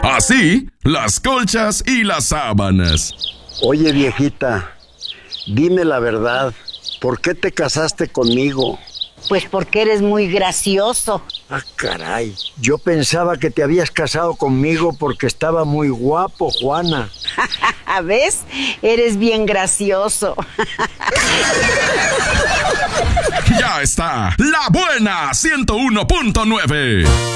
Así, las colchas y las sábanas. Oye, viejita, dime la verdad. ¿Por qué te casaste conmigo? Pues porque eres muy gracioso. Ah, caray. Yo pensaba que te habías casado conmigo porque estaba muy guapo, Juana. ¿Ves? Eres bien gracioso. Ya está, La Buena 101.9.